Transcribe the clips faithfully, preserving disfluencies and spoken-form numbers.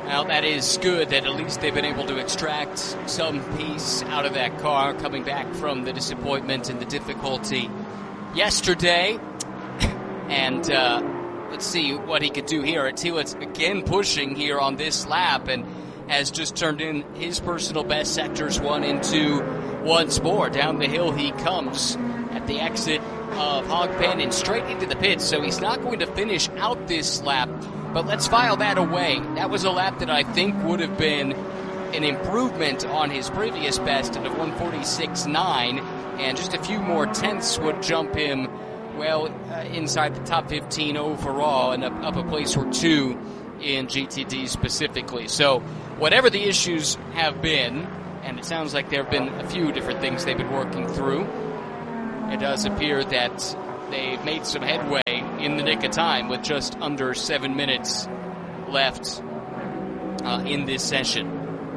Well, that is good that at least they've been able to extract some peace out of that car coming back from the disappointment and the difficulty yesterday. And uh, let's see what he could do here. Attila again pushing here on this lap and has just turned in his personal best sectors one and two once more. Down the hill he comes at the exit of Hogpen and straight into the pits. So he's not going to finish out this lap. But let's file that away. That was a lap that I think would have been an improvement on his previous best of one forty-six point nine, and just a few more tenths would jump him, well, uh, inside the top fifteen overall and up, up a place or two in G T D specifically. So whatever the issues have been, and it sounds like there have been a few different things they've been working through, it does appear that they've made some headway in the nick of time with just under seven minutes left uh, in this session.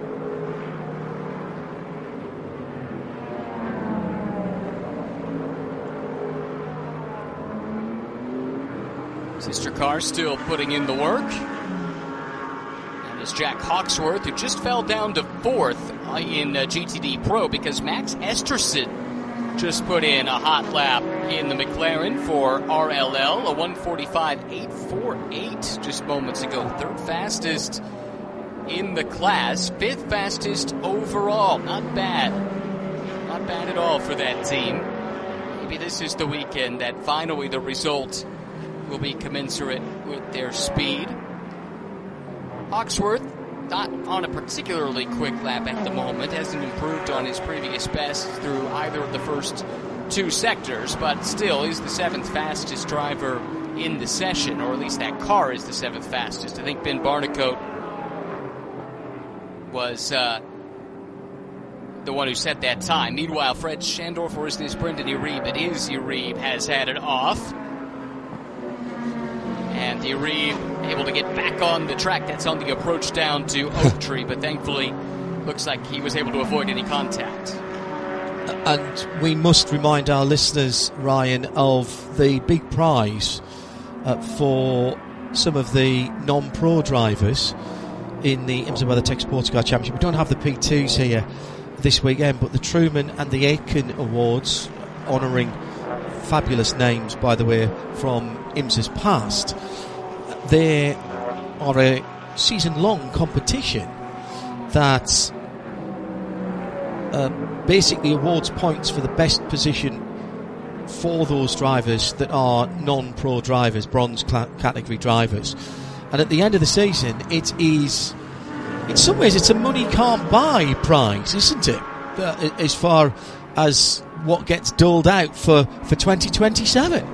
Sister Car still putting in the work. And it's Jack Hawksworth, who just fell down to fourth uh, in uh, G T D Pro because Max Esterson just put in a hot lap in the McLaren for R L L, a one forty-five point eight four eight just moments ago. Third fastest in the class, fifth fastest overall. Not bad. Not bad at all for that team. Maybe this is the weekend that finally the result will be commensurate with their speed. Hawksworth, not on a particularly quick lap at the moment, hasn't improved on his previous best through either of the first two sectors, but still is the seventh fastest driver in the session, or at least that car is the seventh fastest. I think Ben Barnicoat was uh, the one who set that time. Meanwhile, Fred Schandorf, or is this Brendan Uribe? It is Uribe, has had it off. And Uribe able to get back on the track. That's on the approach down to Oak Tree, but thankfully looks like he was able to avoid any contact. And we must remind our listeners, Ryan, of the big prize uh, for some of the non-pro drivers in the IMSA WeatherTech Sports Car Championship. We don't have the P twos here this weekend, but the Truman and the Aitken Awards, honouring fabulous names, by the way, from IMSA's past. They are a season-long competition that uh, basically awards points for the best position for those drivers that are non-pro drivers, bronze cl- category drivers. And at the end of the season, it is, in some ways, it's a money can't buy prize, isn't it? Uh, as far as what gets doled out for, for twenty twenty-seven.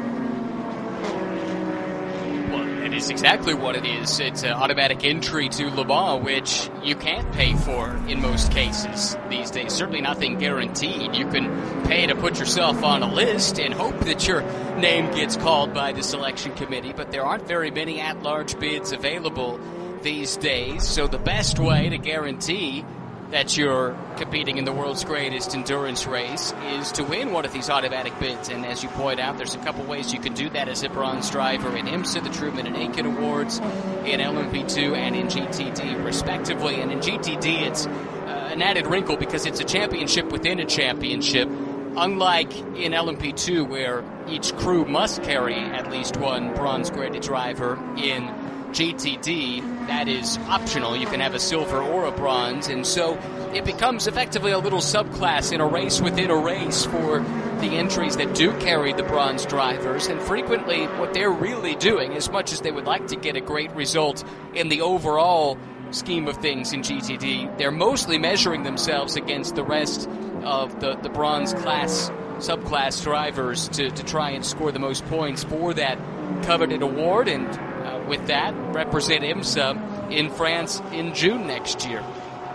Is exactly what it is. It's an automatic entry to Le Mans, which you can't pay for in most cases these days. Certainly nothing guaranteed. You can pay to put yourself on a list and hope that your name gets called by the selection committee, but there aren't very many at-large bids available these days. So the best way to guarantee that you're competing in the world's greatest endurance race is to win one of these automatic bids. And as you point out, there's a couple ways you can do that as a bronze driver in IMSA, the Truman and Aitken Awards, in L M P two and in G T D, respectively. And in G T D, it's uh, an added wrinkle because it's a championship within a championship. Unlike in L M P two, where each crew must carry at least one bronze-graded driver, in G T D, that is optional. You can have a silver or a bronze, and so it becomes effectively a little subclass in a race within a race for the entries that do carry the bronze drivers. And frequently what they're really doing, as much as they would like to get a great result in the overall scheme of things in G T D, they're mostly measuring themselves against the rest of the, the bronze class, subclass drivers to, to try and score the most points for that coveted award, and uh, with that, represent IMSA in France in June next year.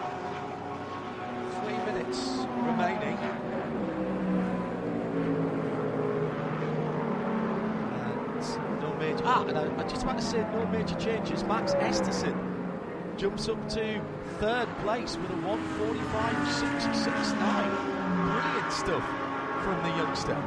Three minutes remaining. And no major... Ah, and I, I just want to say no major changes. Max Esterson jumps up to third place with a one forty-five sixty-six nine. Brilliant stuff from the youngster.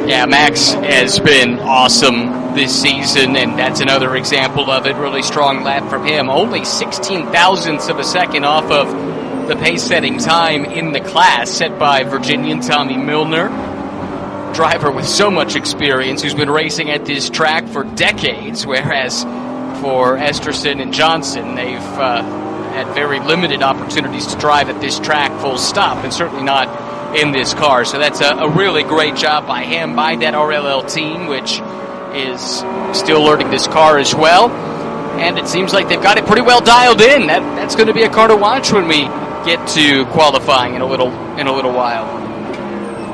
Yeah, Max has been awesome this season, and that's another example of it. Really strong lap from him. Only sixteen thousandths of a second off of the pace-setting time in the class set by Virginian Tommy Milner. Driver with so much experience who's been racing at this track for decades, whereas for Esterson and Johnson, they've uh, had very limited opportunities to drive at this track full stop, and certainly not in this car. So that's a, a really great job by him, by that R L L team, which is still learning this car as well. And it seems like they've got it pretty well dialed in. That that's going to be a car to watch when we get to qualifying in a little in a little while.